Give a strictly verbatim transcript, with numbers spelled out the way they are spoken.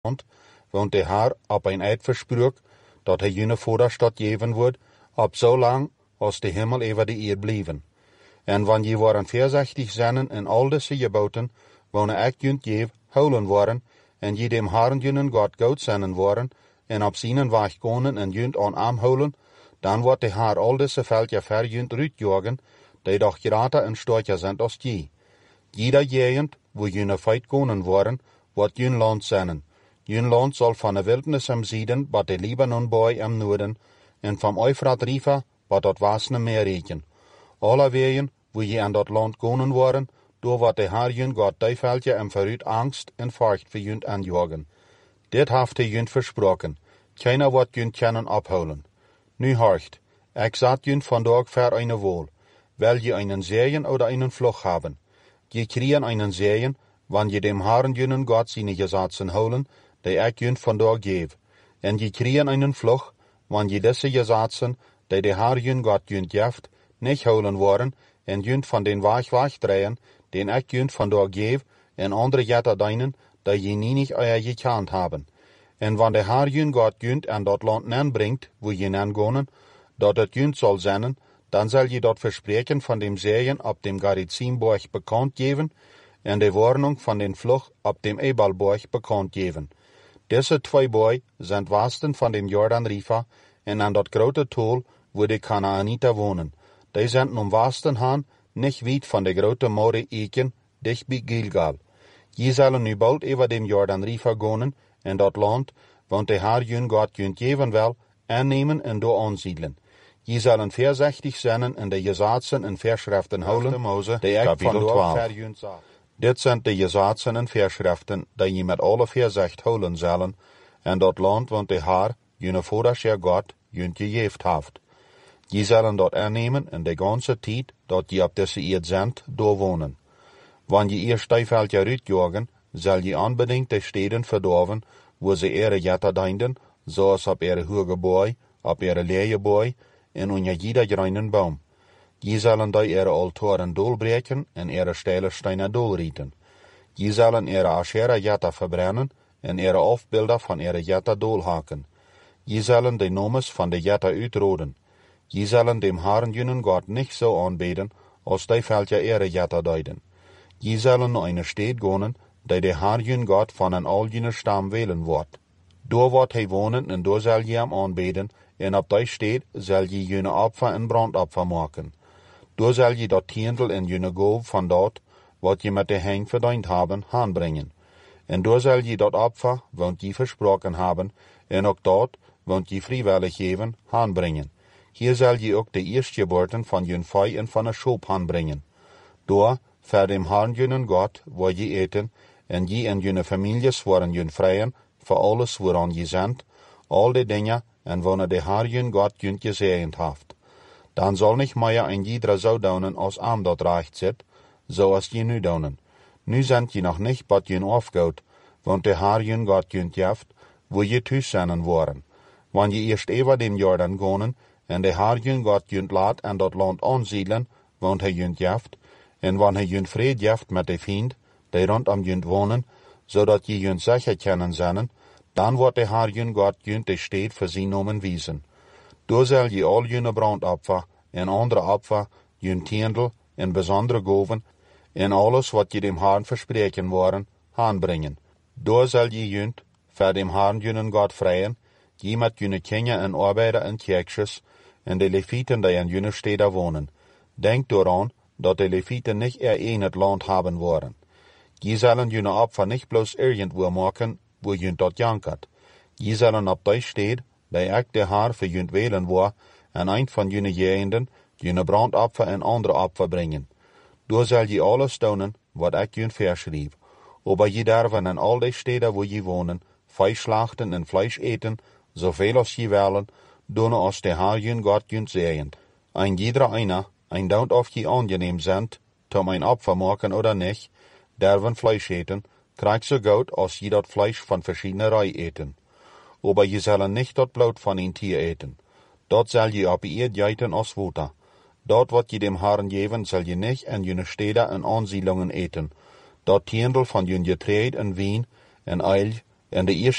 want de Haar op een eed versprook, dat hij june voordat geven wordt, op zo lang als de hemel over de eerd blijven. En wanneer je worden voorzichtig zijn in al deze geboten, wanneer ik junt geef houden worden, en je dem Haren junnen God goud zijn worden, en op zijn weg konen en junt aan arm houden, dan wordt de Haar al deze veldje ver junt uitjagen, die doch groter en sterker zijn als je. Jeder gegend, wo junne feit konen worden, wordt jun land zijn. Jun land zal van de wildernis am Zieden, bat de Libanon-boy am noorden, en van Eufrat Riva, bat dat wasne meer reken. Alle wegen, wo je aan dat land konen worden, door wat de Haar jun God die veldje en vooruit angst en furcht voor junt aanjagen. Dit heeft hij junt versproken. Keiner wordt junt kunnen ophouden. Nu hoort, ik zat junt vandaag ver een wol. Wil je einen Segen oder einen Fluch haben? Je kriegen einen Segen, wanneer je dem Haren junnen God zijn gezatzen houden, die ik junt vandaag geef. En je kriegen einen Fluch, wanneer je deze gezatzen, die de Haar jun God junt geeft, niet houden worden, en junt van den weg wegdraaien, den ik junt vandaag geef, en andere jetter deinen, die je niet euer gekend hebben. En wanneer de Haar jun God junt aan dat land nen brengt, wo je nen gonen, dat het junt zal zijn, dan zal je dat verspreken van dem Segen op dem Gerizimborg bekend geven, en de warning van den Fluch op dem Ebalborg bekend geven. Deze twee boy zijn westen van den Jordan River, en aan dat grote tool, wo de Kanaaniter wonen. Die zijn om westen gaan, niet weit van de grote More Eken, dicht bij Gilgal. Je zullen nu bald over dem Jordan River gaan, en dat land, want de Haar jun God junt geven wel, aannemen en door aansiedelen. Je zullen voorzichtig zijn in de gezaten en verschriften houden, die ik vandaag verjunt zag. Dit zijn de gezaten en verschriften, die je met alle voorzicht houden zullen, en dat land, want de Haar, june voorders je God, junt gegeven heeft. Je zullen dat aannemen in de ganse tijd, dat je op deze eerd zendt, doorwonen. Wanneer je eerst die veldje uitjagen, zal je aanbedingt de steden verdorven, wo ze ere jetter dienden, zoals op ere hoge boy, op ere leie boy, en onder jeder greinen boom. Je zullen die ere altoren doorbreken en ere steile steinen doorrieten. Je zullen ere Asherah jetter verbrennen en ere afbeelden van ere jetter doorhaken. Je zullen de nomes van de jetter uitroden. Je zullen dem Haren junnen God niet zo aanbeden, als die veldje ere jetter duiden. Je zullen naar een stad gaan, die de Haar jun God van een al june stam welen wordt. Door wordt hij wonen en door zal je hem aanbeden, en op die stad zal je june opfer en brandopfer maken. Door zal je dat tiendel en june goof van dat, wat je met de heng verdiend hebben, aanbrengen. En door zal je dat opfer, want je versproken hebben, en ook dat, want je vrijwillig geven, aanbrengen. Hier zal je ook de eerstgeboorten van jun vee en van een schoof aanbrengen. Door, voor dem Haren junnen God, waar je eten, en je en june families worden jun vrijen, voor alles waaraan je zendt, al die dingen, en wanneer de Haar jun God junt gezegend heeft. Dan zal niet meer een iedere zo doen als aan dat recht zit, zoals je nu doen. Nu zendt je nog niet wat jun afgoot, want de Haar jun God junt heeft, wo je thuis zijn worden. Wanneer je eerst over dem Jordan gaan, en de Haar jun God junt laat en dat land aansiedelen, want hij junt heeft, en wanneer hij junt vrede heeft met de vriend, die rondom junt wonen, zodat je junt zeker kunnen zijn, dan wordt de Haar jun God junt de stad voor zijn nomen wijzen. Door zal je al june brandopfer en andere opfer, jun tiendel en bijzondere goven, en alles wat je dem Haren verspreken worden, aanbrengen. Door zal je junt, voor dem Haren junnen God vrijen, je met june kinderen en arbeiders en kerkjes, en de levieten die in june steden wonen. Denk daaraan, dat de levieten niet er in het land hebben worden. Je zullen june opfer niet bloos irgendwo maken, wo junt dat jankert. Je zullen op die stad, die ik de Haar voor junt welen waar, en een van june gegenden, june brandopfer en andere opfer brengen. Door zal je alles doen, wat ik junt verschreef. Aber je derven in al die steden wo je wonen, vlees slachten en vlees eten, zoveel als je willen, doen als de Haar jun God junt zegend. Ein jeder einer, ein daunt of je aangeneem zendt, tom een opfer maken oder niet, derven vlees eten, krijgt zo goed als je dat vlees van verschiedene rij eten. Aber je zullen niet dat bloed van een tier eten. Dat zal je op eerd geiten als water. Dat wat je dem Haren geven, zal je niet in june steden en aansiedlingen eten. Dat tiendel van jun getreed en wien en eil En de eerste